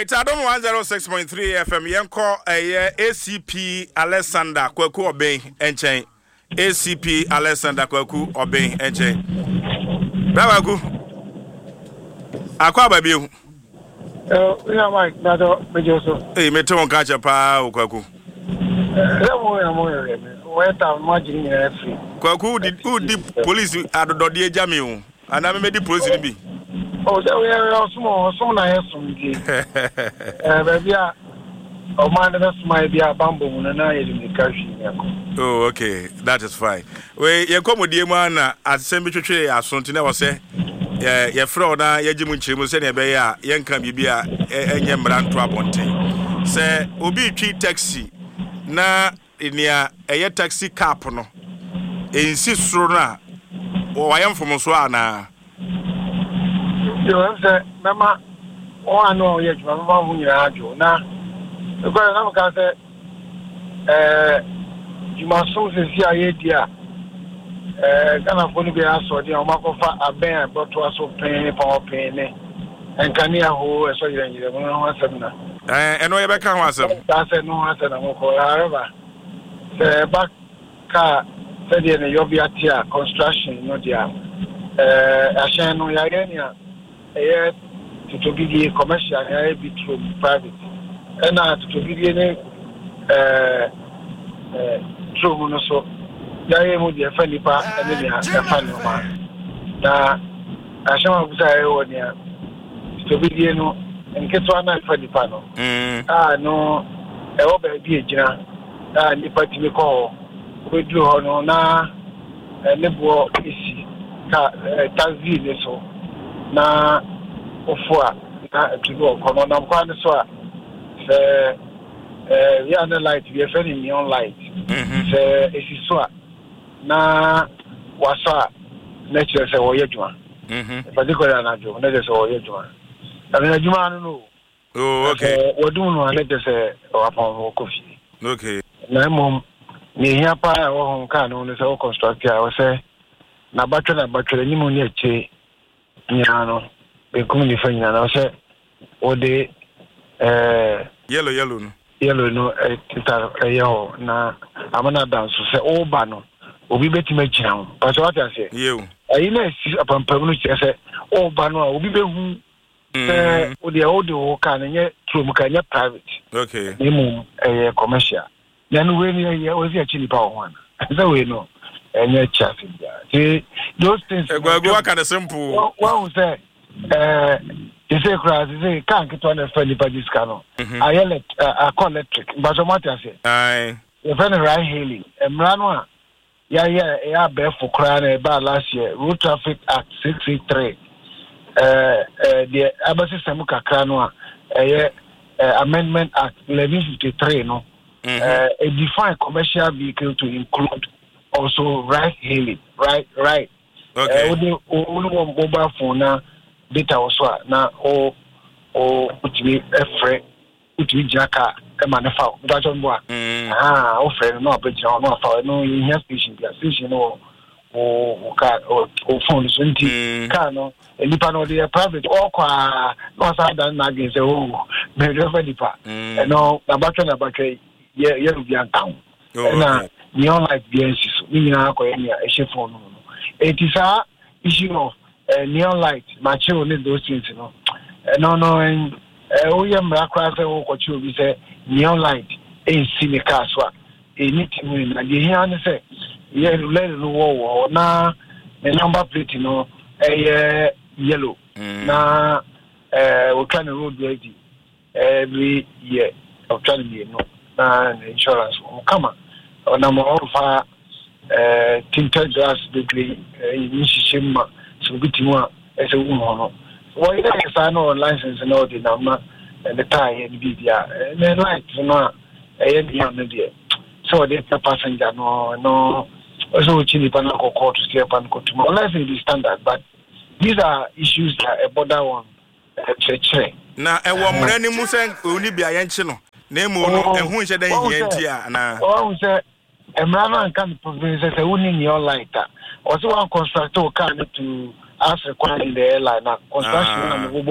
Right, Adam 106.3 FM. Yenko ACP Alexander Kwaku Obey Enchain. ACP Alexander Kwaku Obey Enchain. Bravo, Aqua baby. Yeah, Mike, that's all. Hey, me too on catch a pa Kwaku. Kwaku did police at the Dodia Jamil, and I made the police to be. Oh, there we are small, some nice from baby. Oh, man, that's my dear bamboo, and I in the country. Oh, okay, that is fine. Well, you come with the man at Cemetery as something I was say. Your fraud, Yajimunchi, Musenebeya, Yankam Bibia, and Yambran Trabonte. Say, Obi tree taxi na near a taxi capono. Insist, Rona, or I am from Oswana. You have said, Mamma, oh, I know yet, Mamma, when you are you now. Because I'm going to say, you must soon see a idea. Can I only be asked for the Omakofa a bear, but to us paying for paying and can you who so you and where back was that's no answer. However, the back car said in the Yobiatia construction, no dear. Ashano Yagania, to be commercial, I be true private. And to be any true monoso. Yaya mu de fa nipa ene dia fa no ma na ashama busa e woni a to bidie no enketo ana fa nipa no no e wo ba bi ejina nipa ti me ko we dru ho no na ne bo isi ka taxi ne so na ofua na tudo ko no na kwa ne so a se ya na light we fa ni neon light se esi so a na wasa nature say wo yeduma particularly na jo nature say wo yeduma na juma no oh okay wodum no nature say o apon wo kofi okay na mom ni hia pa wo hon ka no no say wo construct ya wo say na batwe ni mo ni eche nya no be kum ni fa nya na wo say wo de yellow no tita yo na amana dance say o ba no obi beti ma gina ho but what I say you ayi na si apampam no che say o ba no obi be hu o de o ka na nye trum ka nye private okay emu commercial na no we ni o si achi ni pa ho ana so we no nye traffic there those things go aka na simple one say you say cross you say can get on the friendly pages cano I call electric but what I say aye you find right hailing emrano yeah, for crying about last year. Road Traffic Act 683. The Abasi Samuka Kranwa, Amendment Act 1153. No, it defines commercial vehicle to include also ride hailing. Right. Okay. Only mobile phone now data also now put me a friend. Uti jaka manefa udacho mbwa ofre no abeja no afa no here station no o phone so nti ka no nipa no dey private all kwa no sa dan na ge say o me refer nipa no na batwe ye rubi antan na neon light BNC so ni na akoye ni a she phone no it is a issue of neon light match on those things no we am across the whole country. We say neon light in Sinica, so anything and you hear say, yeah, let it know now the number plate, yellow. Now, we can road ready every year of trying to be insurance. Come on, number of tinted glass degree in Shima, so bit more as a woman. Well, you know, license and all the number and the tie and media and then like so the passenger no also chili panaco court to see a panaco to unless it is standard, but these are issues that a border one now a woman musen only be a yanchino name and who said na say a man can province a winning your lighter also one constructor can to as required in the airline construction and